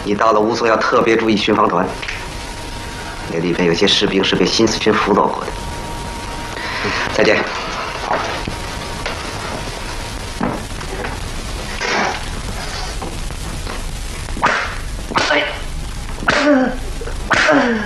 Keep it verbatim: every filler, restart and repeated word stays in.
你到了乌索要特别注意巡防团，那里边有些士兵是被新四军辅导过的。再见。